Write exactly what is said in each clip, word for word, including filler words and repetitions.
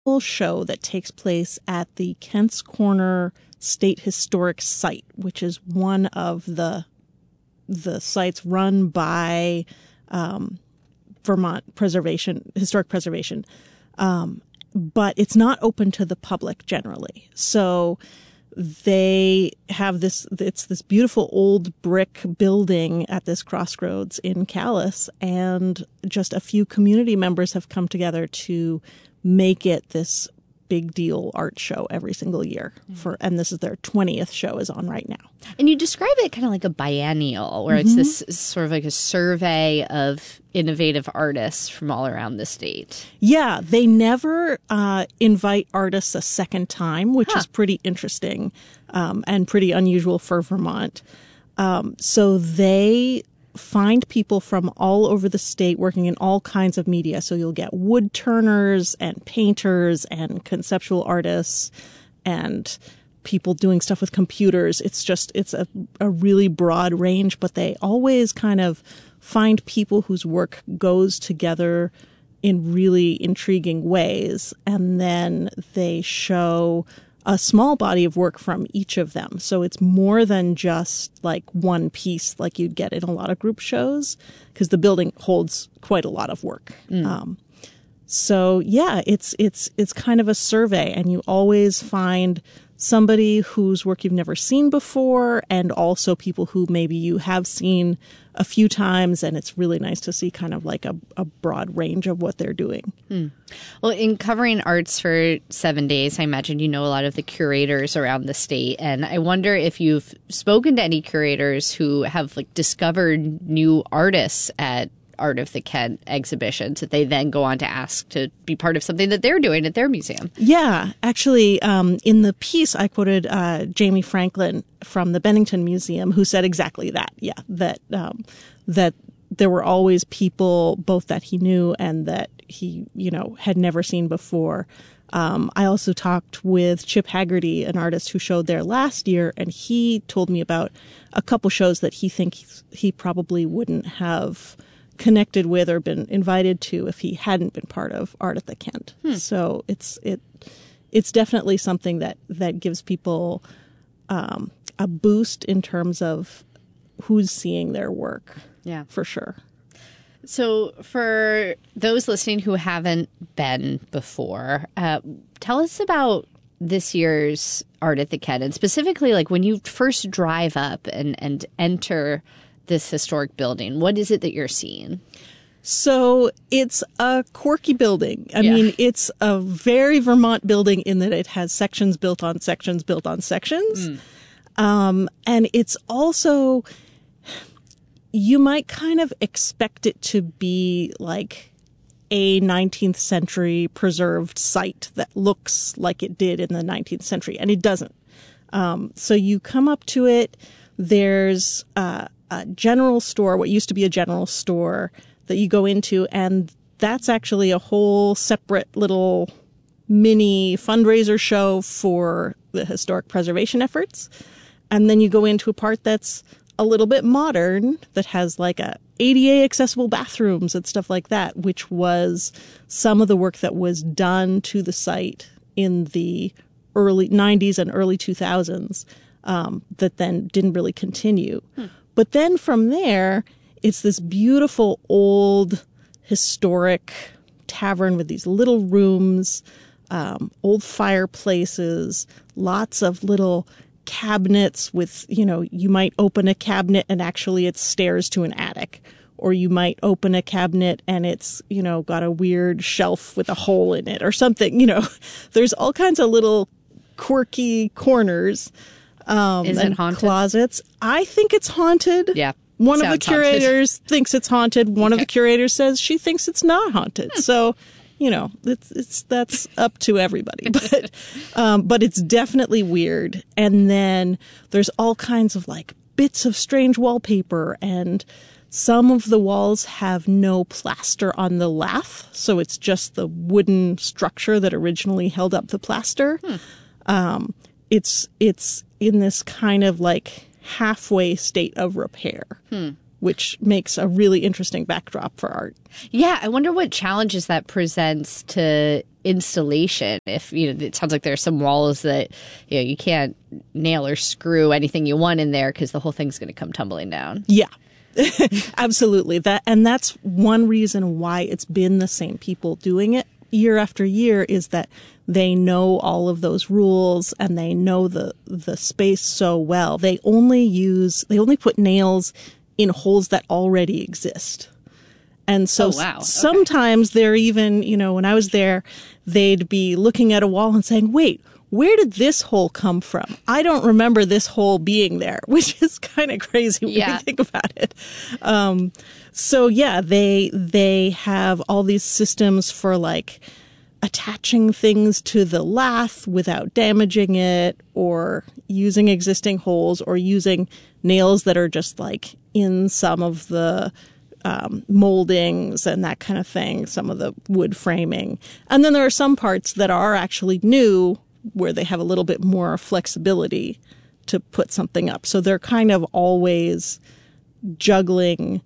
show that takes place at the Kent's Corner State Historic Site, which is one of the the sites run by um, Vermont Preservation, Historic Preservation. Um, but it's not open to the public generally. So they have this, it's this beautiful old brick building at this crossroads in Calais, and just a few community members have come together to make it this big deal art show every single year. For and this is their twentieth show is on right now. And you describe it kind of like a biennial, where Mm-hmm. it's this sort of like a survey of innovative artists from all around the state. Yeah, they never uh, invite artists a second time, which Huh. is pretty interesting um, and pretty unusual for Vermont. Um, so they find people from all over the state working in all kinds of media. So you'll get wood turners and painters and conceptual artists and people doing stuff with computers. It's just, it's a, a really broad range, but they always kind of find people whose work goes together in really intriguing ways. And then they show a small body of work from each of them. So it's more than just like one piece like you'd get in a lot of group shows, because the building holds quite a lot of work. Mm. Um, so yeah, it's, it's, it's kind of a survey, and you always find somebody whose work you've never seen before, and also people who maybe you have seen a few times, and it's really nice to see kind of like a, a broad range of what they're doing. Hmm. Well, in covering arts for seven days, I imagine you know a lot of the curators around the state, and I wonder if you've spoken to any curators who have like discovered new artists at Art of the Kent exhibitions that they then go on to ask to be part of something that they're doing at their museum. Yeah, actually, um, in the piece, I quoted uh, Jamie Franklin from the Bennington Museum, who said exactly that. Yeah, that um, that there were always people both that he knew and that he, you know, had never seen before. Um, I also talked with Chip Haggerty, an artist who showed there last year, and he told me about a couple shows that he thinks he probably wouldn't have connected with or been invited to if he hadn't been part of Art at the Kent. Hmm. So it's it it's definitely something that that gives people um, a boost in terms of who's seeing their work. Yeah, for sure. So for those listening who haven't been before, uh, tell us about this year's Art at the Kent, and specifically like when you first drive up and and enter this historic building. What is it that you're seeing? So it's a quirky building. I yeah. mean, it's a very Vermont building in that it has sections built on sections built on sections. Mm. Um, and it's also, you might kind of expect it to be like a nineteenth century preserved site that looks like it did in the nineteenth century, and it doesn't. Um, so you come up to it, there's uh, a general store, what used to be a general store that you go into, and that's actually a whole separate little mini fundraiser show for the historic preservation efforts. And then you go into a part that's a little bit modern that has like a A D A accessible bathrooms and stuff like that, which was some of the work that was done to the site in the early nineties and early two thousands um, that then didn't really continue. Hmm. But then from there, it's this beautiful old historic tavern with these little rooms, um, old fireplaces, lots of little cabinets with, you know, you might open a cabinet and actually it's stairs to an attic. Or you might open a cabinet and it's, you know, got a weird shelf with a hole in it or something. You know, there's all kinds of little quirky corners. Um, Is and it haunted? Closets. I think it's haunted. Yeah. One of the Sounds curators haunted. thinks it's haunted. One Okay. of the curators says she thinks it's not haunted. Hmm. So, you know, it's it's that's up to everybody. But um, but it's definitely weird. And then there's all kinds of like bits of strange wallpaper, and some of the walls have no plaster on the lath, so it's just the wooden structure that originally held up the plaster. Hmm. Um, it's it's in this kind of like halfway state of repair. Hmm. which makes a really interesting backdrop for art. Yeah, I wonder what challenges that presents to installation. If, you know, it sounds like there are some walls that, you know, you can't nail or screw anything you want in there because the whole thing's going to come tumbling down. Yeah. Absolutely. That and that's one reason why it's been the same people doing it year after year, is that they know all of those rules and they know the the space so well. They only use they only put nails in holes that already exist. And so oh, wow. okay. sometimes they're even, you know, when I was there, they'd be looking at a wall and saying, wait, where did this hole come from? I don't remember this hole being there, which is kind of crazy when yeah. you think about it. Um, so yeah, they they have all these systems for like attaching things to the lath without damaging it, or using existing holes, or using nails that are just like in some of the um, moldings and that kind of thing, some of the wood framing. And then there are some parts that are actually new, where they have a little bit more flexibility to put something up. So they're kind of always juggling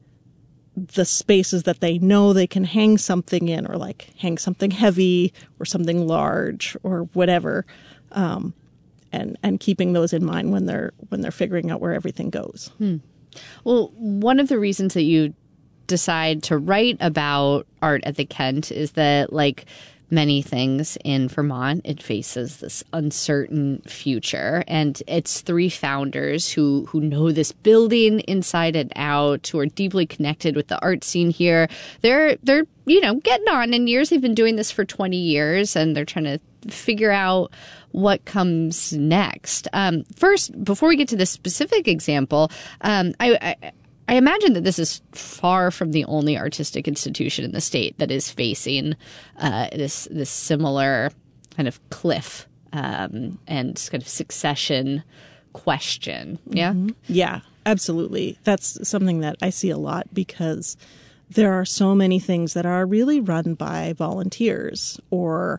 the spaces that they know they can hang something in, or like hang something heavy or something large or whatever, um, and and keeping those in mind when they're when they're figuring out where everything goes. Hmm. Well, one of the reasons that you decide to write about art at the Kent is that, like many things in Vermont, it faces this uncertain future. And it's three founders who, who know this building inside and out, who are deeply connected with the art scene here. They're, they're, you know, getting on in years. They've been doing this for twenty years, and they're trying to figure out what comes next. Um, first, before we get to this specific example, um, I, I I imagine that this is far from the only artistic institution in the state that is facing uh, this this similar kind of cliff um, and kind of succession question. Yeah? Mm-hmm. Yeah, absolutely. That's something that I see a lot, because there are so many things that are really run by volunteers, or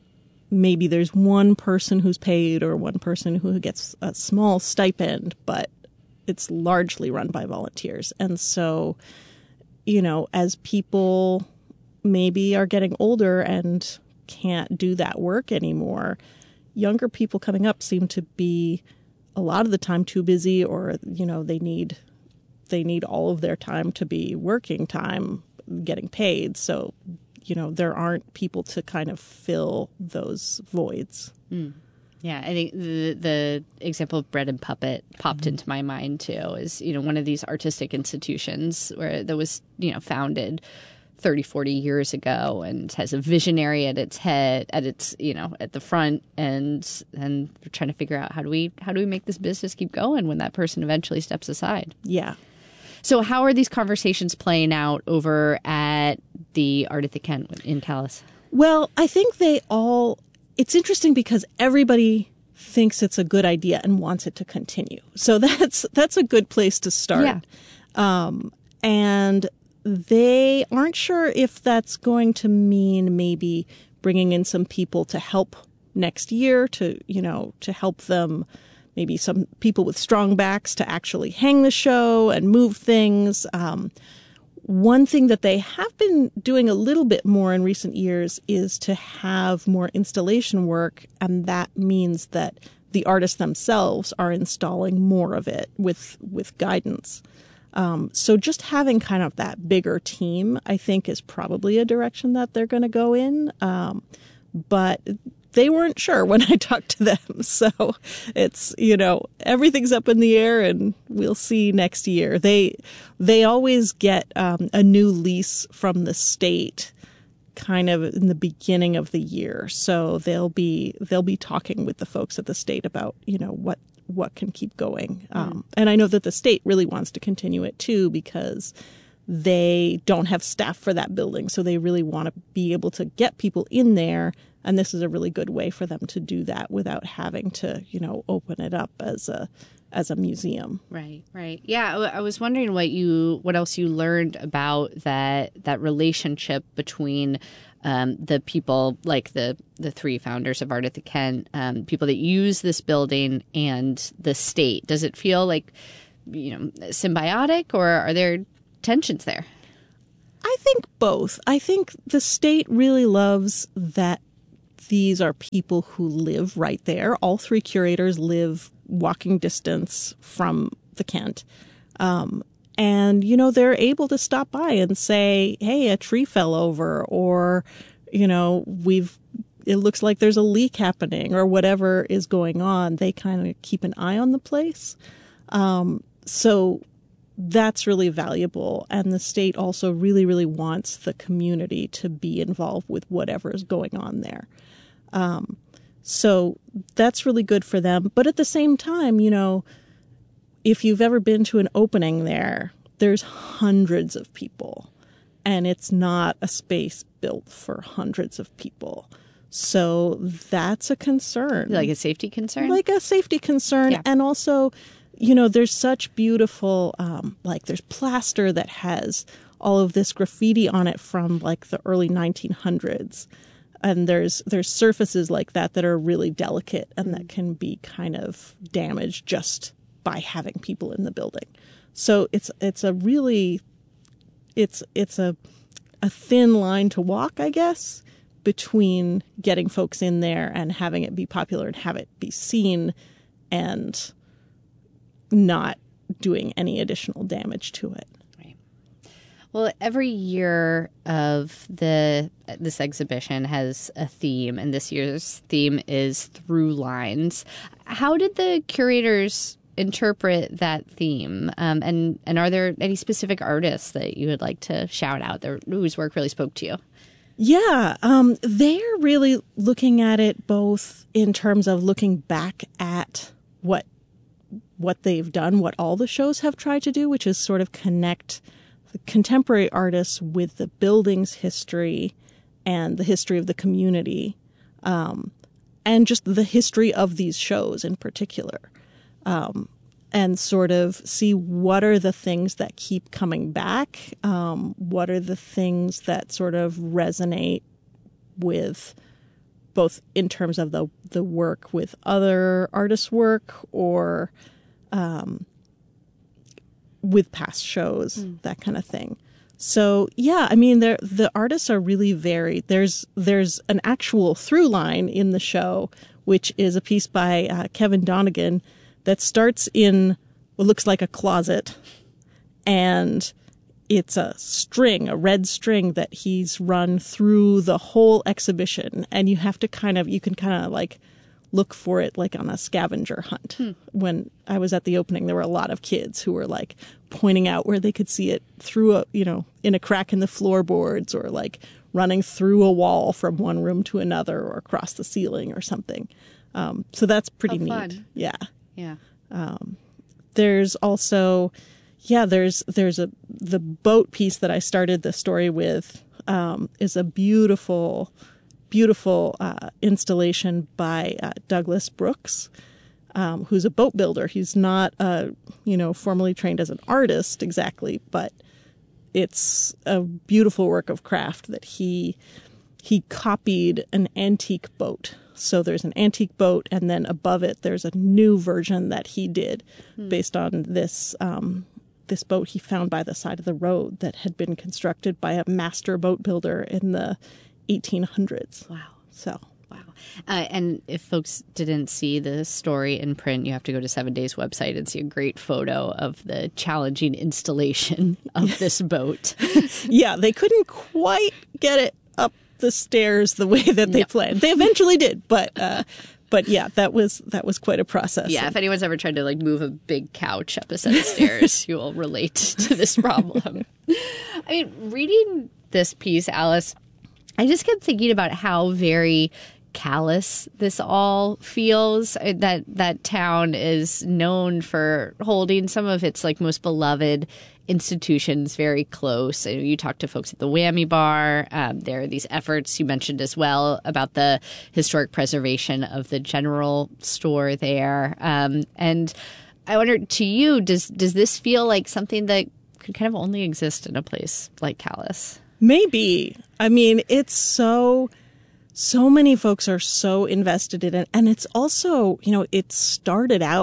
maybe there's one person who's paid or one person who gets a small stipend, but it's largely run by volunteers. And so, you know, as people maybe are getting older and can't do that work anymore, younger people coming up seem to be a lot of the time too busy, or, you know, they need they need all of their time to be working time, getting paid. So, you know, there aren't people to kind of fill those voids. Mm. Yeah, I think the the example of Bread and Puppet popped Mm-hmm. into my mind too. Is, you know, one of these artistic institutions where that was, you know, founded thirty, forty years ago, and has a visionary at its head, at its, you know, at the front, and and we're trying to figure out how do we how do we make this business keep going when that person eventually steps aside. Yeah. So how are these conversations playing out over at the Art at the Kent in Calais? Well, I think they all. It's interesting because everybody thinks it's a good idea and wants it to continue. So that's that's a good place to start. Yeah. Um, and they aren't sure if that's going to mean maybe bringing in some people to help next year, to, you know, to help them, maybe some people with strong backs to actually hang the show and move things. Um, One thing that they have been doing a little bit more in recent years is to have more installation work, and that means that the artists themselves are installing more of it with with guidance. Um, so just having kind of that bigger team, I think, is probably a direction that they're going to go in. Um, but they weren't sure when I talked to them. So it's, you know, everything's up in the air, and we'll see next year. They they always get um, a new lease from the state kind of in the beginning of the year. So they'll be they'll be talking with the folks at the state about, you know, what what can keep going. Mm. Um, and I know that the state really wants to continue it too, because they don't have staff for that building. So they really want to be able to get people in there. And this is a really good way for them to do that without having to, you know, open it up as a as a museum. Right, right. Yeah, I, I was wondering what you what else you learned about that that relationship between um, the people, like the the three founders of Art at the Kent, um, people that use this building and the state. Does it feel like you know, symbiotic, or are there tensions there? I think both. I think the state really loves that these are people who live right there. All three curators live walking distance from the Kent. Um, and, you know, they're able to stop by and say, hey, a tree fell over, or, you know, we've, it looks like there's a leak happening, or whatever is going on. They kind of keep an eye on the place. Um, so that's really valuable. And the state also really, really wants the community to be involved with whatever is going on there. Um, so that's really good for them. But at the same time, you know, if you've ever been to an opening there, there's hundreds of people, and it's not a space built for hundreds of people. So that's a concern. Like a safety concern? Like a safety concern. Yeah. And also, you know, there's such beautiful, um, like there's plaster that has all of this graffiti on it from like the early nineteen hundreds. And there's there's surfaces like that that are really delicate and that can be kind of damaged just by having people in the building. So it's it's a really it's it's a a thin line to walk, I guess, between getting folks in there and having it be popular and have it be seen and not doing any additional damage to it. Well, every year of the this exhibition has a theme, and this year's theme is Through Lines. How did the curators interpret that theme? Um, and, and are there any specific artists that you would like to shout out that, whose work really spoke to you? Yeah, um, they're really looking at it both in terms of looking back at what what they've done, what all the shows have tried to do, which is sort of connect the contemporary artists with the building's history and the history of the community, um, and just the history of these shows in particular, um, and sort of see what are the things that keep coming back, um, what are the things that sort of resonate with both in terms of the, the work with other artists' work or um with past shows, mm. that kind of thing. So, yeah, I mean, the artists are really varied. There's there's an actual through line in the show, which is a piece by uh, Kevin Donegan that starts in what looks like a closet. And it's a string, a red string that he's run through the whole exhibition. And you have to kind of, you can kind of like look for it like on a scavenger hunt. Hmm. When I was at the opening, there were a lot of kids who were like pointing out where they could see it through a, you know, in a crack in the floorboards, or like running through a wall from one room to another or across the ceiling or something. Um, so that's pretty oh, neat. Fun. Yeah. Yeah. Um, there's also, yeah, there's, there's a, the boat piece that I started the story with, um, is a beautiful, beautiful uh, installation by uh, Douglas Brooks, um, who's a boat builder. He's not, uh, you know, formally trained as an artist exactly, but it's a beautiful work of craft that he he copied an antique boat. So there's an antique boat, and then above it there's a new version that he did hmm. based on this um, this boat he found by the side of the road that had been constructed by a master boat builder in the eighteen hundreds. Wow. So, wow. Uh, and if folks didn't see the story in print, you have to go to Seven Days website and see a great photo of the challenging installation of this boat. Yeah, they couldn't quite get it up the stairs the way that they no. planned. They eventually did, but uh, but yeah, that was that was quite a process. Yeah, if anyone's ever tried to like move a big couch up a set of stairs, you will relate to this problem. I mean, reading this piece, Alice, I just kept thinking about how very callous this all feels. That that town is known for holding some of its like most beloved institutions very close. You talk to folks at the Whammy Bar. Um, there are these efforts you mentioned as well about the historic preservation of the general store there. Um, and I wonder, to you, does does this feel like something that could kind of only exist in a place like Calais? Maybe. I mean, it's so, so many folks are so invested in it. And it's also, you know, it started out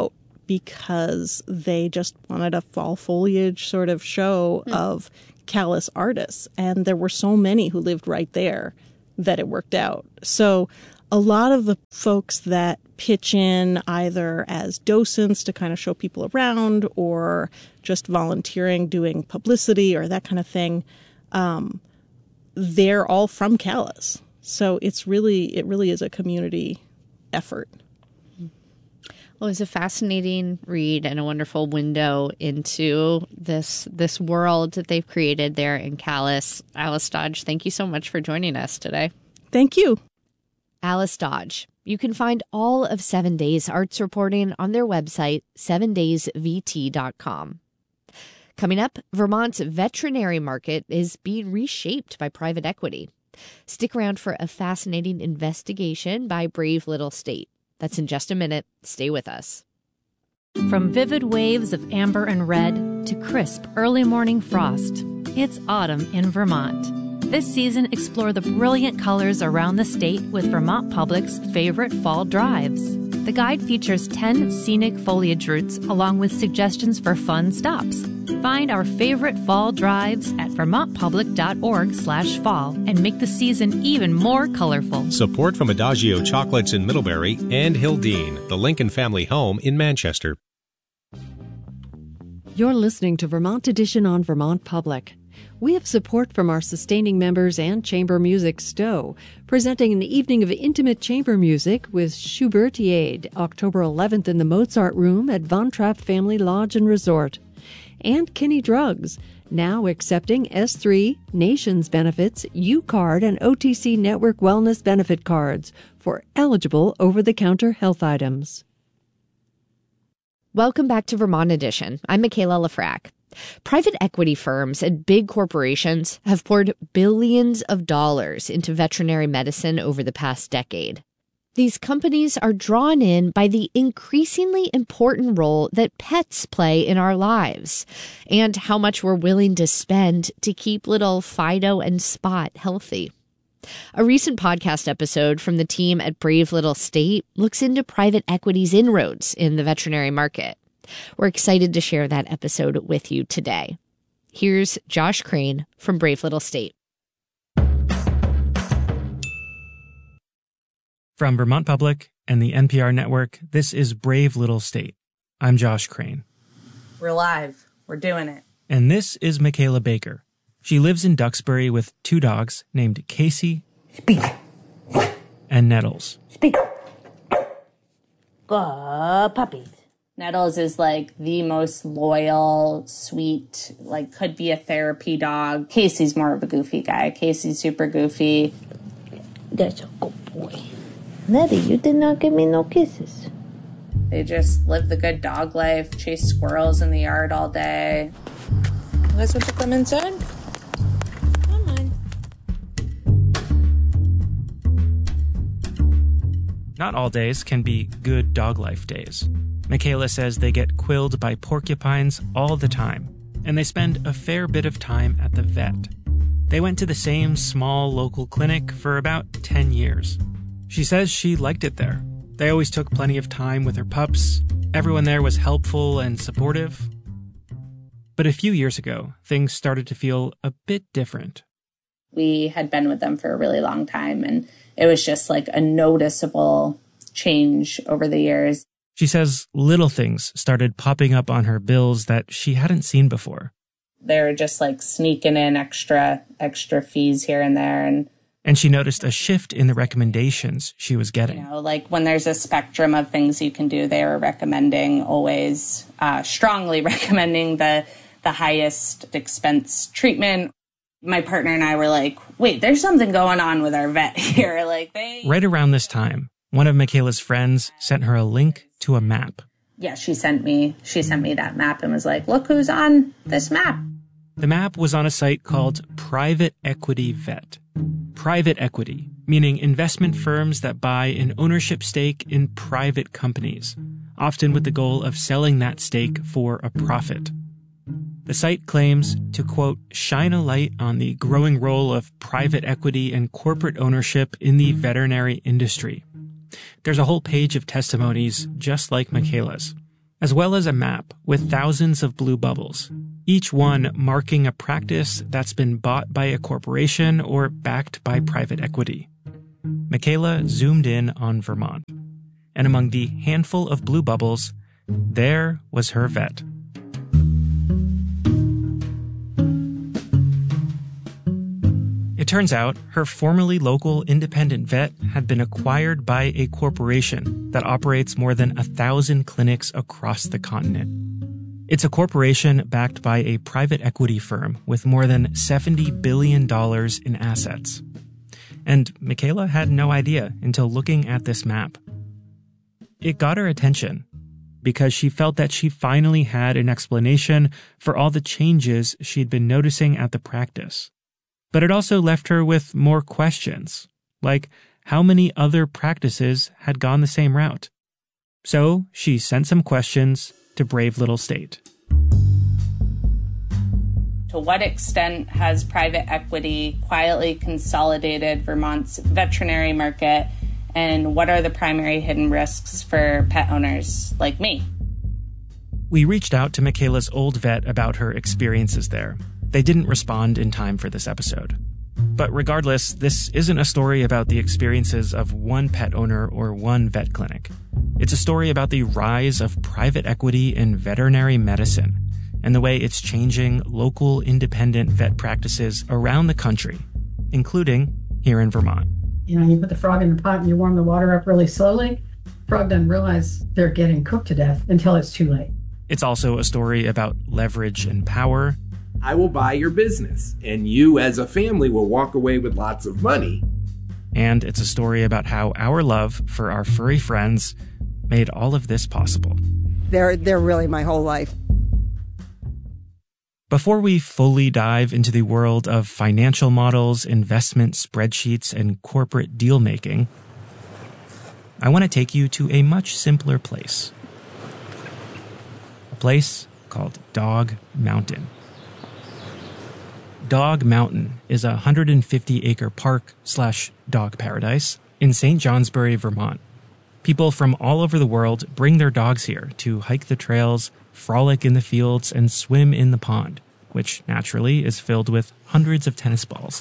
because they just wanted a fall foliage sort of show mm. of Calais artists. And there were so many who lived right there that it worked out. So a lot of the folks that pitch in either as docents to kind of show people around or just volunteering, doing publicity or that kind of thing, um, they're all from Calais. So it's really, it really is a community effort. Well, it was a fascinating read and a wonderful window into this this world that they've created there in Calais. Alice Dodge, thank you so much for joining us today. Thank you. Alice Dodge. You can find all of Seven Days Arts reporting on their website, seven days v t dot com. Coming up, Vermont's veterinary market is being reshaped by private equity. Stick around for a fascinating investigation by Brave Little State. That's in just a minute. Stay with us. From vivid waves of amber and red to crisp early morning frost, it's autumn in Vermont. This season, explore the brilliant colors around the state with Vermont Public's favorite fall drives. The guide features ten scenic foliage routes along with suggestions for fun stops. Find our favorite fall drives at vermontpublic.org slash fall and make the season even more colorful. Support from Adagio Chocolates in Middlebury and Hildene, the Lincoln family home in Manchester. You're listening to Vermont Edition on Vermont Public. We have support from our sustaining members and chamber music Stowe, presenting an evening of intimate chamber music with Schubertiade, October eleventh in the Mozart Room at Von Trapp Family Lodge and Resort. And Kinney Drugs, now accepting S three, Nations Benefits, U-Card, and O T C Network Wellness Benefit cards for eligible over-the-counter health items. Welcome back to Vermont Edition. I'm Michaela Lafrac. Private equity firms and big corporations have poured billions of dollars into veterinary medicine over the past decade. These companies are drawn in by the increasingly important role that pets play in our lives and how much we're willing to spend to keep little Fido and Spot healthy. A recent podcast episode from the team at Brave Little State looks into private equity's inroads in the veterinary market. We're excited to share that episode with you today. Here's Josh Crane from Brave Little State. From Vermont Public and the N P R network, this is Brave Little State. I'm Josh Crane. We're live. We're doing it. And this is Michaela Baker. She lives in Duxbury with two dogs named Casey Speak. and Nettles. Speak. Good puppies. Nettles is like the most loyal, sweet, like could be a therapy dog. Casey's more of a goofy guy. Casey's super goofy. That's a good boy. Nettie, you did not give me no kisses. They just live the good dog life, chase squirrels in the yard all day. You guys want to come inside? Come on. Not all days can be good dog life days. Michaela says they get quilled by porcupines all the time, and they spend a fair bit of time at the vet. They went to the same small local clinic for about ten years. She says she liked it there. They always took plenty of time with her pups. Everyone there was helpful and supportive. But a few years ago, things started to feel a bit different. We had been with them for a really long time, and it was just like a noticeable change over the years. She says little things started popping up on her bills that she hadn't seen before. They're just like sneaking in extra, extra fees here and there. And And she noticed a shift in the recommendations she was getting. You know, like when there's a spectrum of things you can do, they were recommending always, uh, strongly recommending the, the highest expense treatment. My partner and I were like, wait, there's something going on with our vet here. Like they. Right around this time, one of Michaela's friends sent her a link to a map. Yeah, she sent me, she sent me that map and was like, look who's on this map. The map was on a site called Private Equity Vet. Private equity, meaning investment firms that buy an ownership stake in private companies, often with the goal of selling that stake for a profit. The site claims to, quote, shine a light on the growing role of private equity and corporate ownership in the veterinary industry. There's a whole page of testimonies just like Michaela's. as well as a map with thousands of blue bubbles, each one marking a practice that's been bought by a corporation or backed by private equity. Michaela zoomed in on Vermont, and among the handful of blue bubbles, there was her vet. It turns out her formerly local independent vet had been acquired by a corporation that operates more than a thousand clinics across the continent. It's a corporation backed by a private equity firm with more than seventy billion dollars in assets. And Michaela had no idea until looking at this map. It got her attention because she felt that she finally had an explanation for all the changes she'd been noticing at the practice. But it also left her with more questions, like how many other practices had gone the same route. So she sent some questions to Brave Little State. To what extent has private equity quietly consolidated Vermont's veterinary market, and what are the primary hidden risks for pet owners like me? We reached out to Michaela's old vet about her experiences there. They didn't respond in time for this episode. But regardless, this isn't a story about the experiences of one pet owner or one vet clinic. It's a story about the rise of private equity in veterinary medicine and the way it's changing local independent vet practices around the country, including here in Vermont. You know, you put the frog in the pot and you warm the water up really slowly. Frog doesn't realize they're getting cooked to death until it's too late. It's also a story about leverage and power. I will buy your business, and you as a family will walk away with lots of money. And it's a story about how our love for our furry friends made all of this possible. They're, they're really my whole life. Before we fully dive into the world of financial models, investment spreadsheets, and corporate deal-making, I want to take you to a much simpler place. A place called Dog Mountain. Dog Mountain is a one hundred fifty acre park slash dog paradise in Saint Johnsbury, Vermont. People from all over the world bring their dogs here to hike the trails, frolic in the fields, and swim in the pond, which naturally is filled with hundreds of tennis balls.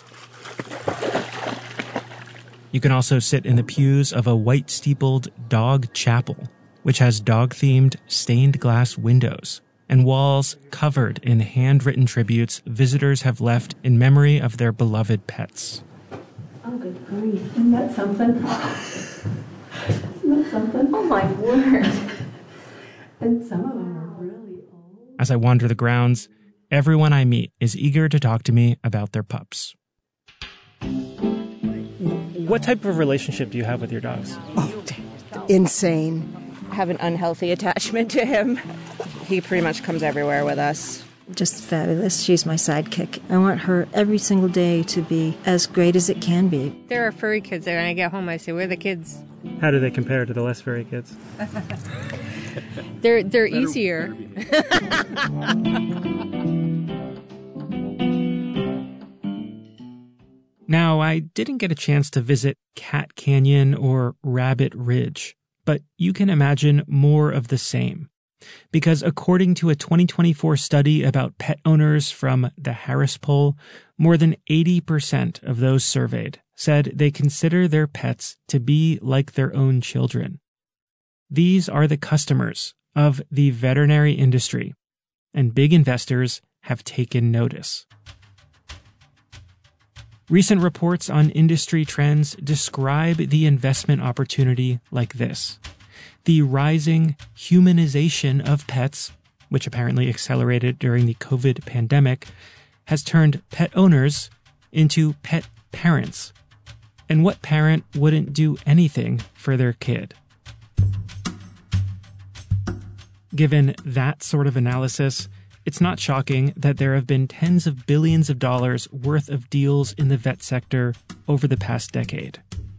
You can also sit in the pews of a white-steepled dog chapel, which has dog-themed stained glass windows and walls covered in handwritten tributes visitors have left in memory of their beloved pets. Oh, good grief. Isn't that something? Isn't that something? Oh, my word. And some of them are really old. As I wander the grounds, everyone I meet is eager to talk to me about their pups. What type of relationship do you have with your dogs? Oh, insane. I have an unhealthy attachment to him. He pretty much comes everywhere with us. Just fabulous. She's my sidekick. I want her every single day to be as great as it can be. There are furry kids there, and I get home, I say, where are the kids? How do they compare to the less furry kids? they're they're easier. Now, I didn't get a chance to visit Cat Canyon or Rabbit Ridge, but you can imagine more of the same. Because according to a twenty twenty-four study about pet owners from the Harris Poll, more than eighty percent of those surveyed said they consider their pets to be like their own children. These are the customers of the veterinary industry, and big investors have taken notice. Recent reports on industry trends describe the investment opportunity like this. The rising humanization of pets, which apparently accelerated during the COVID pandemic, has turned pet owners into pet parents. And what parent wouldn't do anything for their kid? Given that sort of analysis, it's not shocking that there have been tens of billions of dollars worth of deals in the vet sector over the past decade.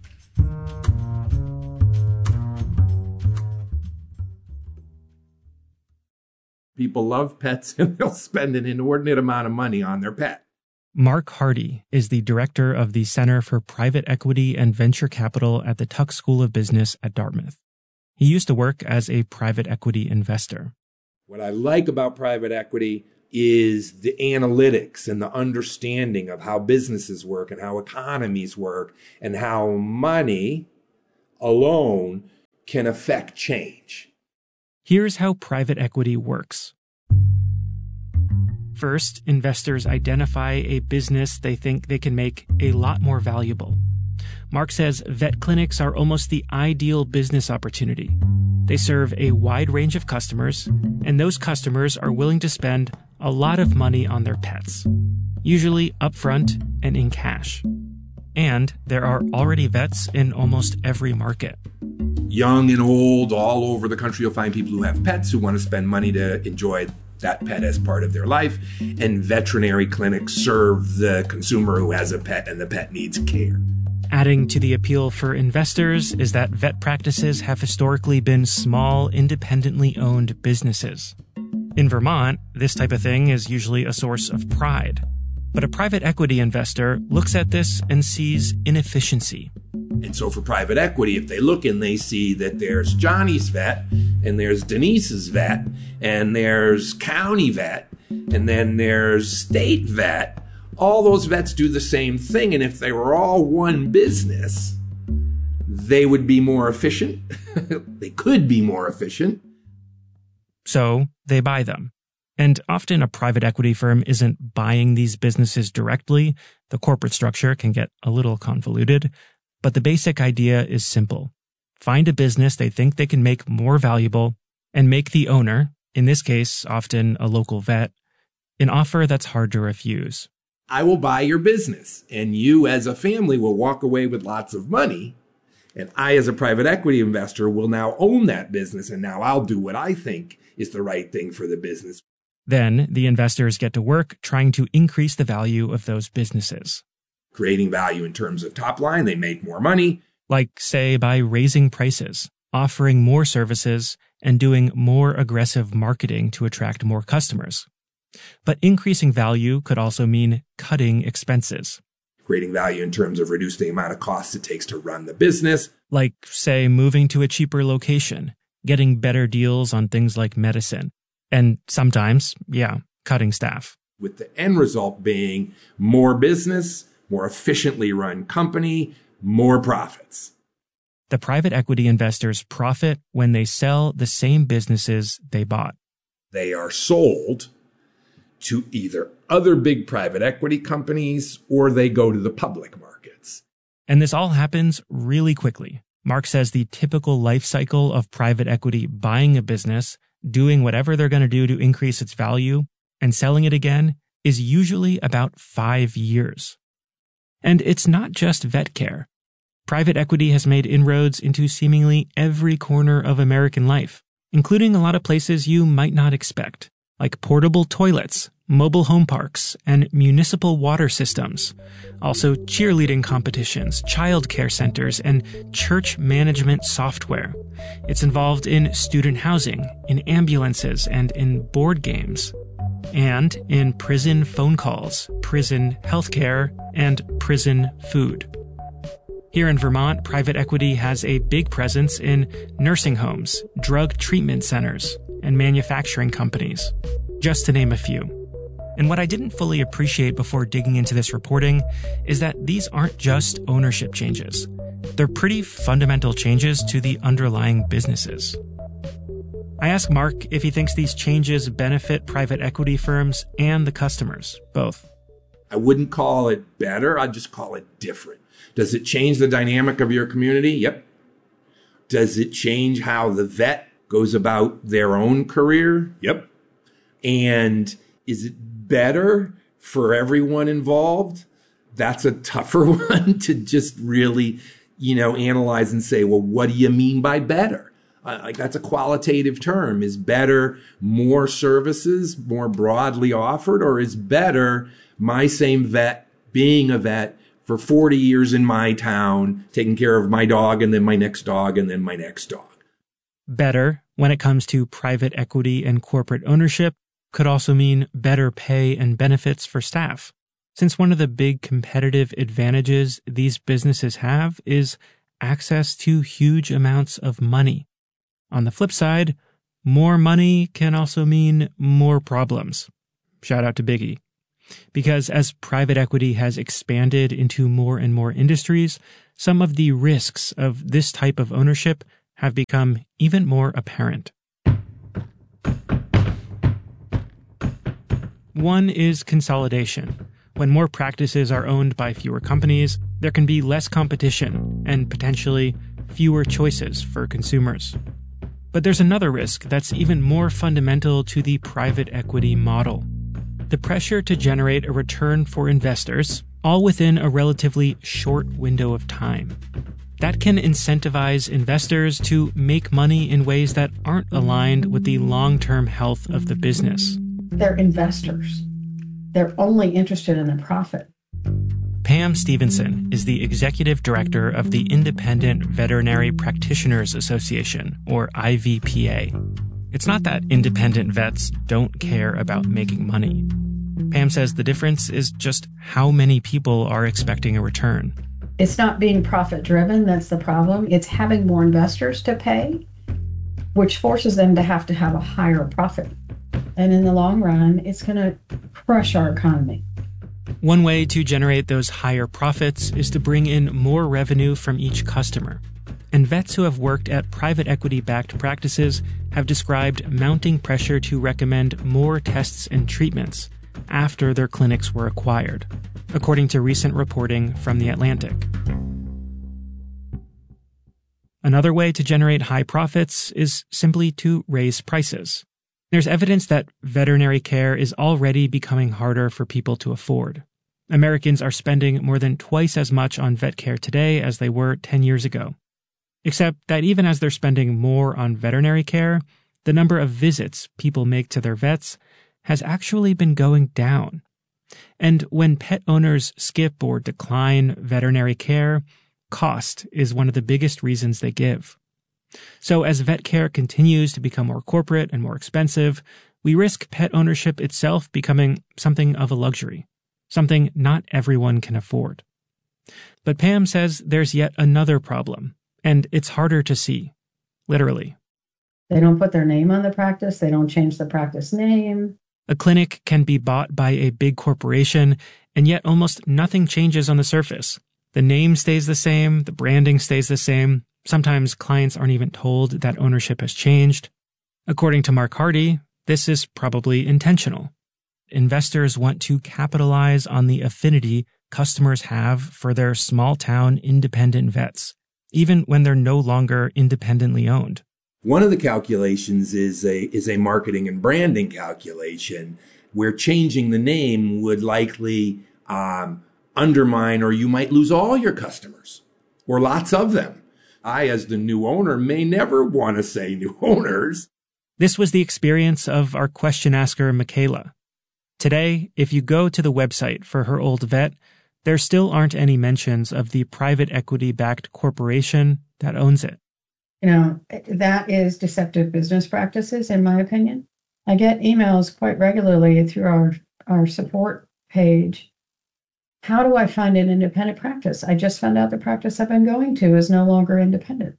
People love pets and they'll spend an inordinate amount of money on their pet. Mark Hardy is the director of the Center for Private Equity and Venture Capital at the Tuck School of Business at Dartmouth. He used to work as a private equity investor. What I like about private equity is the analytics and the understanding of how businesses work and how economies work and how money alone can affect change. Here's how private equity works. First, investors identify a business they think they can make a lot more valuable. Mark says vet clinics are almost the ideal business opportunity. They serve a wide range of customers, and those customers are willing to spend a lot of money on their pets, usually upfront and in cash. And there are already vets in almost every market. Young and old, all over the country, you'll find people who have pets who want to spend money to enjoy that pet as part of their life. And veterinary clinics serve the consumer who has a pet and the pet needs care. Adding to the appeal for investors is that vet practices have historically been small, independently owned businesses. In Vermont, this type of thing is usually a source of pride. But a private equity investor looks at this and sees inefficiency. And so for private equity, if they look and they see that there's Johnny's vet, and there's Denise's vet, and there's county vet, and then there's state vet, all those vets do the same thing. And if they were all one business, they would be more efficient. They could be more efficient. So they buy them. And often a private equity firm isn't buying these businesses directly. The corporate structure can get a little convoluted. But the basic idea is simple. Find a business they think they can make more valuable and make the owner, in this case, often a local vet, an offer that's hard to refuse. I will buy your business, and you as a family will walk away with lots of money. And I, as a private equity investor, will now own that business, and now I'll do what I think is the right thing for the business. Then the investors get to work trying to increase the value of those businesses. Creating value in terms of top line, they make more money. Like, say, by raising prices, offering more services, and doing more aggressive marketing to attract more customers. But increasing value could also mean cutting expenses. Creating value in terms of reducing the amount of costs it takes to run the business. Like, say, moving to a cheaper location, getting better deals on things like medicine, and sometimes, yeah, cutting staff. With the end result being more business, more efficiently run company, more profits. The private equity investors profit when they sell the same businesses they bought. They are sold to either other big private equity companies or they go to the public markets. And this all happens really quickly. Mark says the typical life cycle of private equity buying a business, doing whatever they're going to do to increase its value, and selling it again is usually about five years. And it's not just vet care. Private equity has made inroads into seemingly every corner of American life, including a lot of places you might not expect, like portable toilets, mobile home parks, and municipal water systems. Also cheerleading competitions, child care centers, and church management software. It's involved in student housing, in ambulances, and in board games. And in prison phone calls, prison healthcare, and prison food. Here in Vermont, private equity has a big presence in nursing homes, drug treatment centers, and manufacturing companies, just to name a few. And what I didn't fully appreciate before digging into this reporting is that these aren't just ownership changes. They're pretty fundamental changes to the underlying businesses. I asked Mark if he thinks these changes benefit private equity firms and the customers, both. I wouldn't call it better, I'd just call it different. Does it change the dynamic of your community? Yep. Does it change how the vet goes about their own career? Yep. And is it better for everyone involved? That's a tougher one to just really, you know, analyze and say, well, what do you mean by better? Uh, like that's a qualitative term. Is better more services, more broadly offered, or is better my same vet being a vet for forty years in my town, taking care of my dog and then my next dog and then my next dog? Better, when it comes to private equity and corporate ownership, could also mean better pay and benefits for staff. Since one of the big competitive advantages these businesses have is access to huge amounts of money. On the flip side, more money can also mean more problems. Shout out to Biggie. Because as private equity has expanded into more and more industries, some of the risks of this type of ownership have become even more apparent. One is consolidation. When more practices are owned by fewer companies, there can be less competition and potentially fewer choices for consumers. But there's another risk that's even more fundamental to the private equity model. The pressure to generate a return for investors, all within a relatively short window of time. That can incentivize investors to make money in ways that aren't aligned with the long-term health of the business. They're investors. They're only interested in the profit. Pam Stevenson is the executive director of the Independent Veterinary Practitioners Association, or I V P A. It's not that independent vets don't care about making money. Pam says the difference is just how many people are expecting a return. It's not being profit-driven that's the problem. It's having more investors to pay, which forces them to have to have a higher profit. And in the long run, it's going to crush our economy. One way to generate those higher profits is to bring in more revenue from each customer. And vets who have worked at private equity-backed practices have described mounting pressure to recommend more tests and treatments after their clinics were acquired, according to recent reporting from The Atlantic. Another way to generate high profits is simply to raise prices. There's evidence that veterinary care is already becoming harder for people to afford. Americans are spending more than twice as much on vet care today as they were ten years ago. Except that even as they're spending more on veterinary care, the number of visits people make to their vets has actually been going down. And when pet owners skip or decline veterinary care, cost is one of the biggest reasons they give. So as vet care continues to become more corporate and more expensive, we risk pet ownership itself becoming something of a luxury, something not everyone can afford. But Pam says there's yet another problem, and it's harder to see, literally. They don't put their name on the practice. They don't change the practice name. A clinic can be bought by a big corporation, and yet almost nothing changes on the surface. The name stays the same, the branding stays the same. Sometimes clients aren't even told that ownership has changed. According to Mark Hardy, this is probably intentional. Investors want to capitalize on the affinity customers have for their small-town independent vets, even when they're no longer independently owned. One of the calculations is a is a marketing and branding calculation where changing the name would likely um, undermine, or you might lose all your customers or lots of them. I, as the new owner, may never want to say new owners. This was the experience of our question asker, Michaela. Today, if you go to the website for her old vet, there still aren't any mentions of the private equity-backed corporation that owns it. You know, that is deceptive business practices, in my opinion. I get emails quite regularly through our, our support page. How do I find an independent practice? I just found out the practice I've been going to is no longer independent.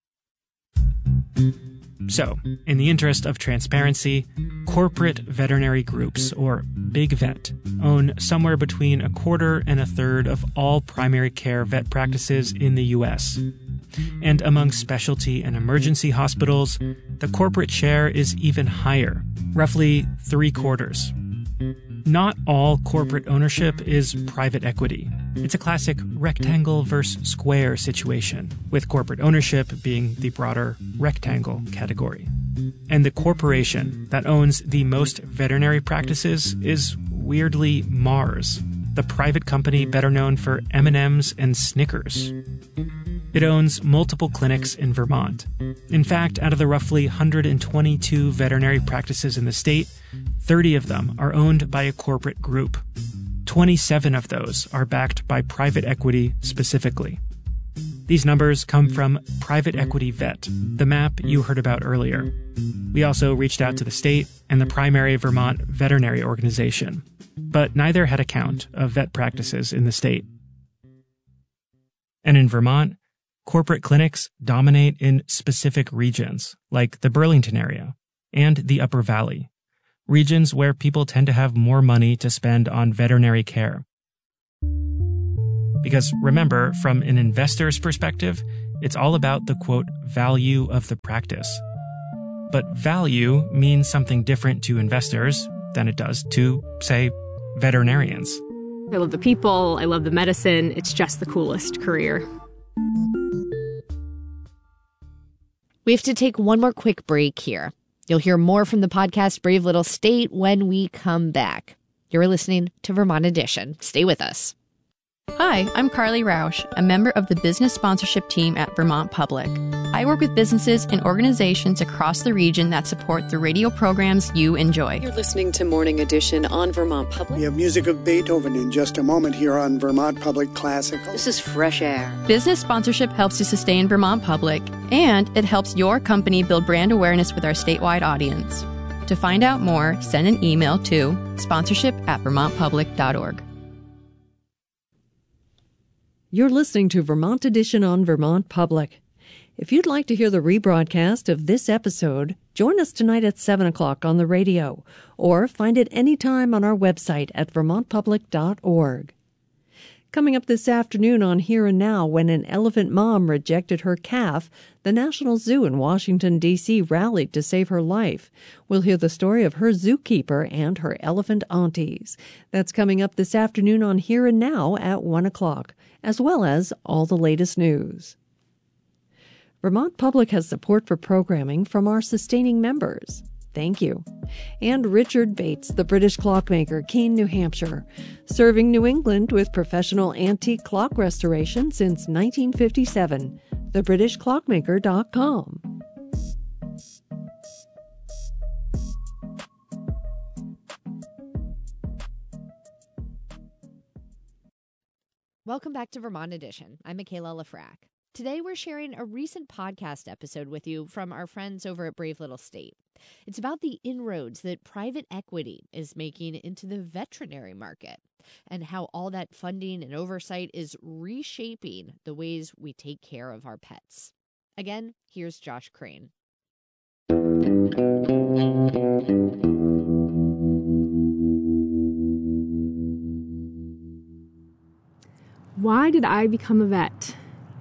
So, in the interest of transparency, corporate veterinary groups, or Big Vet, own somewhere between a quarter and a third of all primary care vet practices in the U S. And among specialty and emergency hospitals, the corporate share is even higher, roughly three quarters. Not all corporate ownership is private equity. It's a classic rectangle versus square situation, with corporate ownership being the broader rectangle category. And the corporation that owns the most veterinary practices is weirdly Mars, the private company better known for M and M's and Snickers. It owns multiple clinics in Vermont. In fact, out of the roughly one hundred twenty-two veterinary practices in the state, thirty of them are owned by a corporate group. twenty-seven of those are backed by private equity specifically. These numbers come from Private Equity Vet, the map you heard about earlier. We also reached out to the state and the primary Vermont veterinary organization, but neither had a count of vet practices in the state. And in Vermont, Corporate clinics dominate in specific regions, like the Burlington area and the Upper Valley, regions where people tend to have more money to spend on veterinary care. Because remember, from an investor's perspective, it's all about the, quote, value of the practice. But value means something different to investors than it does to, say, veterinarians. I love the people. I love the medicine. It's just the coolest career. We have to take one more quick break here. You'll hear more from the podcast Brave Little State when we come back. You're listening to Vermont Edition. Stay with us. Hi, I'm Carly Roush, a member of the business sponsorship team at Vermont Public. I work with businesses and organizations across the region that support the radio programs you enjoy. You're listening to Morning Edition on Vermont Public. We have music of Beethoven in just a moment here on Vermont Public Classical. This is fresh air. Business sponsorship helps to sustain Vermont Public, and it helps your company build brand awareness with our statewide audience. To find out more, send an email to sponsorship at vermont public dot org. You're listening to Vermont Edition on Vermont Public. If you'd like to hear the rebroadcast of this episode, join us tonight at seven o'clock on the radio, or find it anytime on our website at vermont public dot org. Coming up this afternoon on Here and Now, when an elephant mom rejected her calf, the National Zoo in Washington, D C rallied to save her life. We'll hear the story of her zookeeper and her elephant aunties. That's coming up this afternoon on Here and Now at one o'clock, as well as all the latest news. Vermont Public has support for programming from our sustaining members. Thank you. And Richard Bates, the British clockmaker, Keene, New Hampshire, serving New England with professional antique clock restoration since nineteen fifty-seven. the british clockmaker dot com. Welcome back to Vermont Edition. I'm Michaela Lafrac. Today we're sharing a recent podcast episode with you from our friends over at Brave Little State. It's about the inroads that private equity is making into the veterinary market and how all that funding and oversight is reshaping the ways we take care of our pets. Again, here's Josh Crane. Why did I become a vet?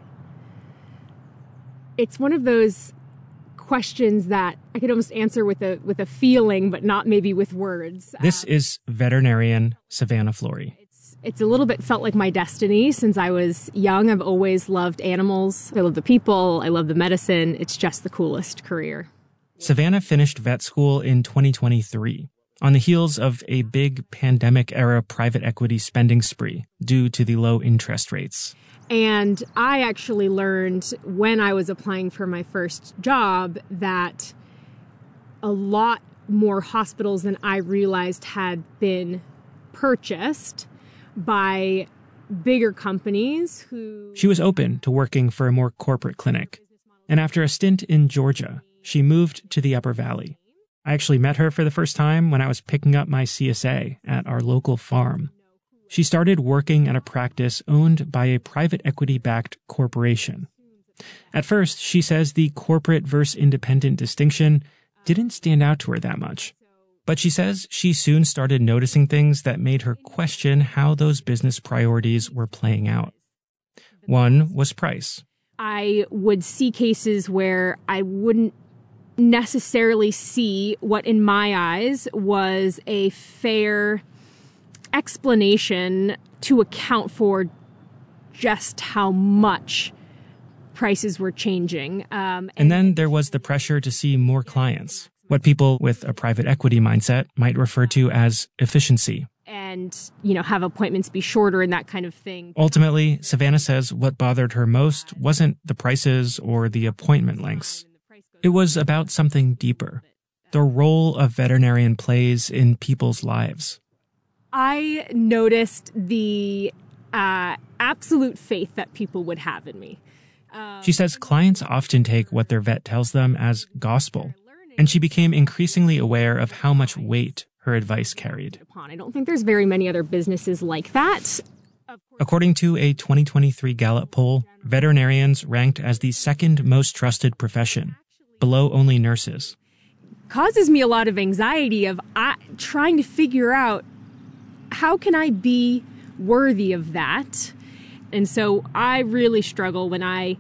It's one of those questions that I could almost answer with a with a feeling, but not maybe with words. This is veterinarian Savannah Flory. It's, it's a little bit felt like my destiny since I was young. I've always loved animals. I love the people. I love the medicine. It's just the coolest career. Savannah finished vet school in twenty twenty-three on the heels of a big pandemic-era private equity spending spree due to the low interest rates. And I actually learned when I was applying for my first job that a lot more hospitals than I realized had been purchased by bigger companies who... She was open to working for a more corporate clinic. And after a stint in Georgia, she moved to the Upper Valley. I actually met her for the first time when I was picking up my C S A at our local farm. She started working at a practice owned by a private equity-backed corporation. At first, she says the corporate versus independent distinction didn't stand out to her that much. But she says she soon started noticing things that made her question how those business priorities were playing out. One was price. I would see cases where I wouldn't necessarily see what in my eyes was a fair explanation to account for just how much prices were changing. Um, and, and then there was the pressure to see more clients, what people with a private equity mindset might refer to as efficiency. And, you know, have appointments be shorter and that kind of thing. Ultimately, Savannah says what bothered her most wasn't the prices or the appointment lengths. It was about something deeper, the role a veterinarian plays in people's lives. I noticed the uh, absolute faith that people would have in me. Um, she says clients often take what their vet tells them as gospel, and she became increasingly aware of how much weight her advice carried. I don't think there's very many other businesses like that. According to a twenty twenty-three Gallup poll, veterinarians ranked as the second most trusted profession, below only nurses. Causes me a lot of anxiety of I, trying to figure out how can I be worthy of that. And so I really struggle when I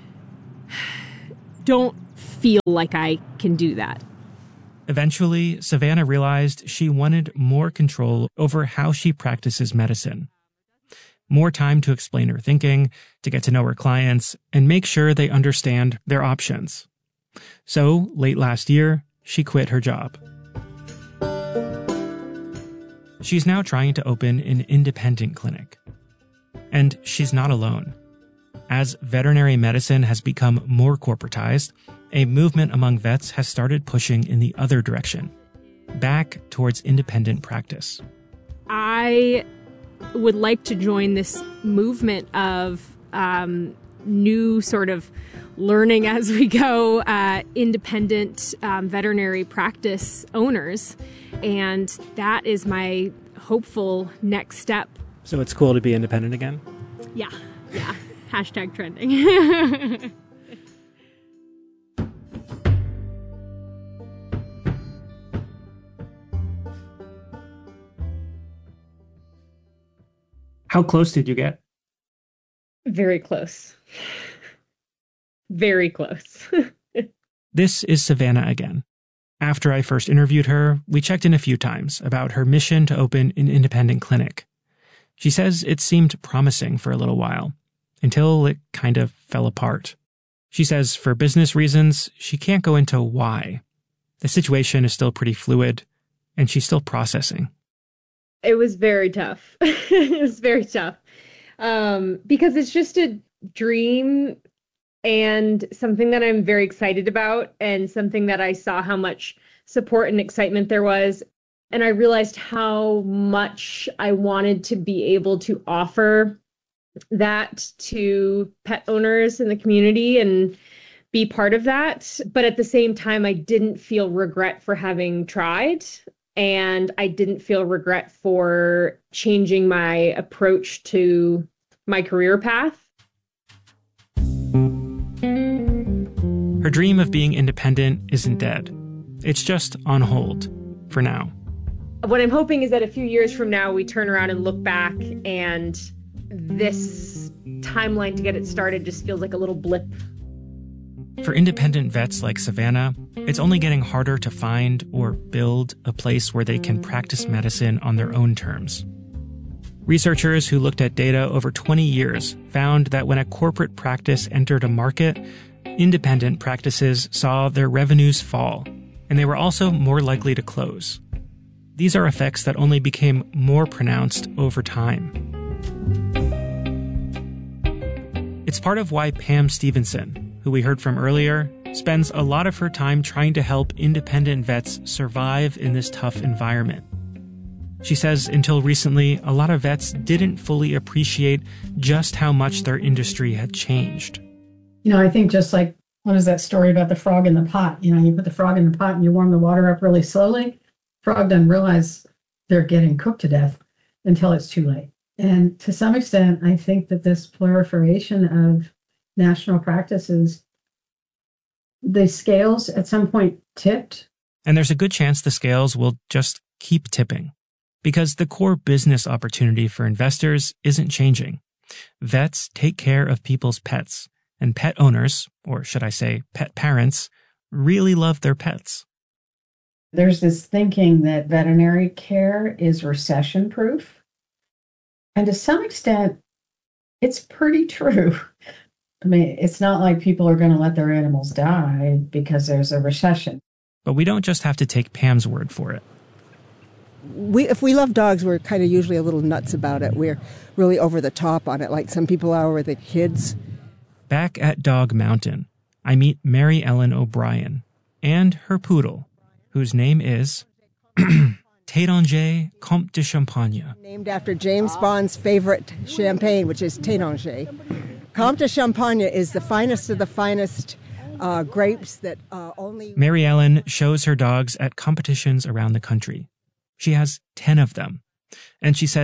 don't feel like I can do that. Eventually, Savannah realized she wanted more control over how she practices medicine. More time to explain her thinking, to get to know her clients, and make sure they understand their options. So, late last year, she quit her job. She's now trying to open an independent clinic. And she's not alone. As veterinary medicine has become more corporatized, a movement among vets has started pushing in the other direction, back towards independent practice. I would like to join this movement of um, new sort of learning as we go, uh, independent um, veterinary practice owners. And that is my hopeful next step. So it's cool to be independent again? Yeah, yeah. Hashtag trending. How close did you get? Very close. Very close. This is Savannah again. After I first interviewed her, we checked in a few times about her mission to open an independent clinic. She says it seemed promising for a little while, until it kind of fell apart. She says for business reasons, she can't go into why. The situation is still pretty fluid, and she's still processing. It was very tough. It was very tough. Um, because it's just a dream and something that I'm very excited about and something that I saw how much support and excitement there was. And I realized how much I wanted to be able to offer that to pet owners in the community and be part of that. But at the same time, I didn't feel regret for having tried. And I didn't feel regret for changing my approach to my career path. Her dream of being independent isn't dead. It's just on hold for now. What I'm hoping is that a few years from now, we turn around and look back and this timeline to get it started just feels like a little blip. For independent vets like Savannah, it's only getting harder to find or build a place where they can practice medicine on their own terms. Researchers who looked at data over twenty years found that when a corporate practice entered a market, independent practices saw their revenues fall, and they were also more likely to close. These are effects that only became more pronounced over time. It's part of why Pam Stevenson, who we heard from earlier, spends a lot of her time trying to help independent vets survive in this tough environment. She says until recently, a lot of vets didn't fully appreciate just how much their industry had changed. You know, I think just like, what is that story about the frog in the pot? You know, you put the frog in the pot and you warm the water up really slowly. Frog doesn't realize they're getting cooked to death until it's too late. And to some extent, I think that this proliferation of national practices, the scales at some point tipped. And there's a good chance the scales will just keep tipping because the core business opportunity for investors isn't changing. Vets take care of people's pets, and pet owners, or should I say pet parents, really love their pets. There's this thinking that veterinary care is recession proof. And to some extent, it's pretty true. I mean, it's not like people are going to let their animals die because there's a recession. But we don't just have to take Pam's word for it. We, if we love dogs, we're kind of usually a little nuts about it. We're really over the top on it, like some people are with the kids. Back at Dog Mountain, I meet Mary Ellen O'Brien and her poodle, whose name is Taittinger Comte de Champagne. Named after James Bond's favorite champagne, which is Taittinger. Comte de Champagne is the finest of the finest uh, grapes that uh, only... Mary Ellen shows her dogs at competitions around the country. She has ten of them. And she says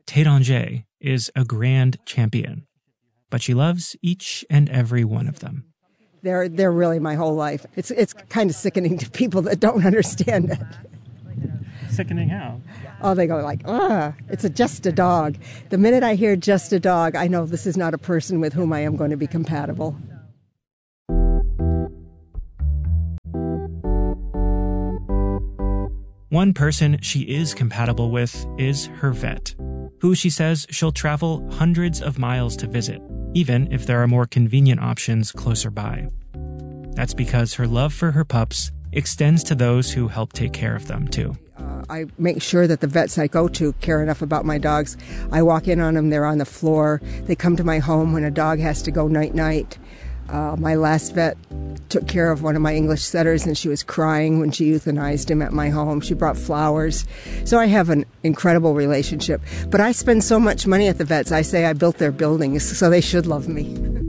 Taittinger is a grand champion, but she loves each and every one of them. They're they're really my whole life. It's it's kind of sickening to people that don't understand it. Sickening how? Oh, they go like, ah, it's a, just a dog. The minute I hear just a dog, I know this is not a person with whom I am going to be compatible. One person she is compatible with is her vet, who she says she'll travel hundreds of miles to visit, even if there are more convenient options closer by. That's because her love for her pups extends to those who help take care of them, too. Uh, I make sure that the vets I go to care enough about my dogs. I walk in on them, they're on the floor. They come to my home when a dog has to go night-night. Uh, my last vet took care of one of my English setters, and she was crying when she euthanized him at my home. She brought flowers. So I have an incredible relationship. But I spend so much money at the vets, I say I built their buildings, so they should love me.